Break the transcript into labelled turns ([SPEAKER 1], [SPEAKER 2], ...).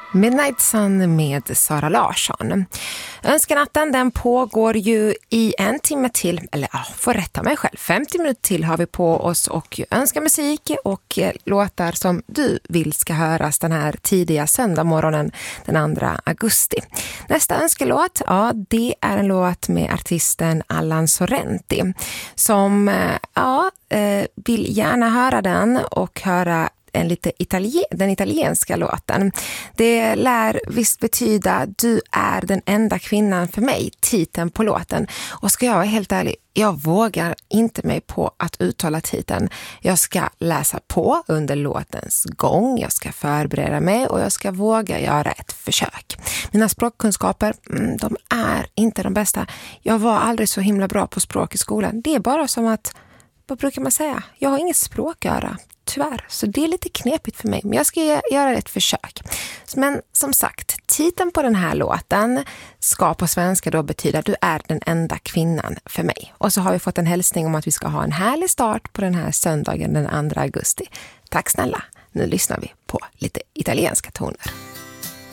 [SPEAKER 1] Midnight Sun med Sara Larsson. Önskanatten den pågår ju i en timme till, eller får rätta mig själv, 50 minuter till har vi på oss och önska musik och låtar som du vill ska höras den här tidiga söndagmorgonen den 2 augusti. Nästa önskelåt, det är en låt med artisten Allan Sorrenti som vill gärna höra den och höra den italienska låten. Det lär visst betyda Du är den enda kvinnan för mig, titeln på låten. Och ska jag vara helt ärlig, jag vågar inte mig på att uttala titeln. Jag ska läsa på under låtens gång, jag ska förbereda mig och jag ska våga göra ett försök. Mina språkkunskaper, de är inte de bästa. Jag var aldrig så himla bra på språk i skolan. Det är bara som att, vad brukar man säga? Jag har inget språköra. Tyvärr, så det är lite knepigt för mig. Men jag ska göra ett försök. Men som sagt, titeln på den här låten ska på svenska då betyda Du är den enda kvinnan för mig. Och så har vi fått en hälsning om att vi ska ha en härlig start på den här söndagen den 2 augusti. Tack snälla, nu lyssnar vi på lite italienska toner.